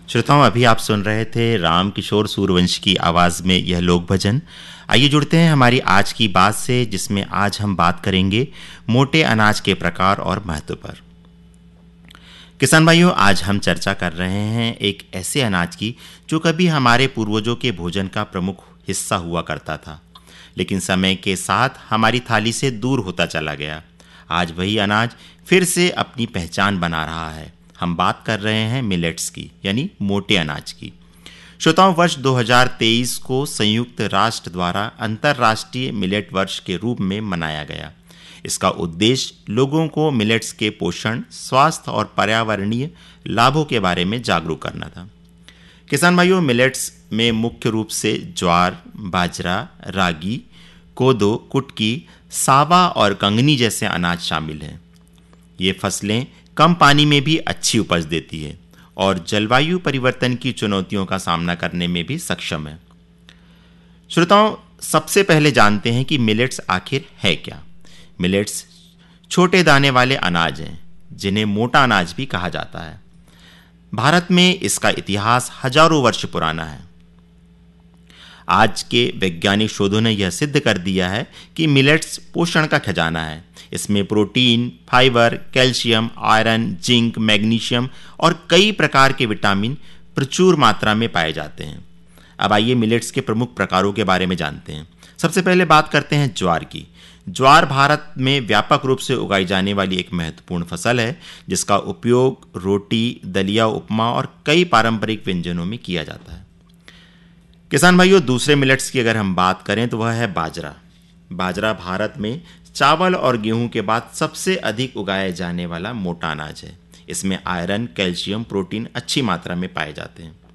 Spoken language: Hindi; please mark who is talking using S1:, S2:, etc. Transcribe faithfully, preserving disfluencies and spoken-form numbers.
S1: श्रोताओं, अभी आप सुन रहे थे राम किशोर सूर्यवंशी की आवाज में यह लोक भजन। आइए जुड़ते हैं हमारी आज की बात से, जिसमें आज हम बात करेंगे मोटे अनाज के प्रकार और महत्व पर। किसान भाइयों, आज हम चर्चा कर रहे हैं एक ऐसे अनाज की जो कभी हमारे पूर्वजों के भोजन का प्रमुख हिस्सा हुआ करता था, लेकिन समय के साथ हमारी थाली से दूर होता चला गया। आज वही अनाज फिर से अपनी पहचान बना रहा है। हम बात कर रहे हैं मिलेट्स की, यानी मोटे अनाज की। श्रोताओं, वर्ष दो हज़ार तेईस को संयुक्त राष्ट्र द्वारा अंतर्राष्ट्रीय मिलेट वर्ष के रूप में मनाया गया। इसका उद्देश्य लोगों को मिलेट्स के पोषण, स्वास्थ्य और पर्यावरणीय लाभों के बारे में जागरूक करना था। किसान भाइयों, मिलेट्स में मुख्य रूप से ज्वार, बाजरा, रागी, कोदो, कुटकी, सावा और कंगनी जैसे अनाज शामिल हैं। ये फसलें कम पानी में भी अच्छी उपज देती है और जलवायु परिवर्तन की चुनौतियों का सामना करने में भी सक्षम है। श्रोताओं, सबसे पहले जानते हैं कि मिलेट्स आखिर है क्या। मिलेट्स छोटे दाने वाले अनाज हैं, जिन्हें मोटा अनाज भी कहा जाता है। भारत में इसका इतिहास हजारों वर्ष पुराना है। आज के वैज्ञानिक शोधों ने यह सिद्ध कर दिया है कि मिलेट्स पोषण का खजाना है। इसमें protein, fibre, calcium, iron, zinc, magnesium और कई प्रकार के विटामिन प्रचुर मात्रा में पाए जाते हैं। अब आइए मिलेट्स के प्रमुख प्रकारों के बारे में जानते हैं। सबसे पहले बात करते हैं ज्वार की। ज्वार भारत में व्यापक रूप से उगाई जाने वाली एक महत्वपूर्ण फसल है, जिसका उपयोग रोटी, दलिया, उपमा और कई पारंपरिक व्यंजनों में किया जाता है। किसान भाइयों, दूसरे मिलेट्स की अगर हम बात करें तो वह है बाजरा। बाजरा भारत में चावल और गेहूं के बाद सबसे अधिक उगाया जाने वाला मोटा अनाज है। इसमें आयरन, कैल्शियम, प्रोटीन अच्छी मात्रा में पाए जाते हैं।